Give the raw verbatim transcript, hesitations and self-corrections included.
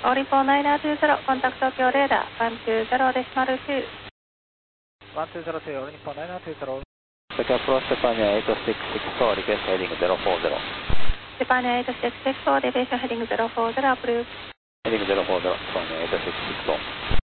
All report nine two zero, contact Tokyo radar one two zero decimal two. one two zero two, All report nine two zero. Tokyo approach Japan eight six six four, request heading zero four zero. Japan eight six six four, deviation heading zero four zero, approved. Heading zero four zero, Japan eight six six four.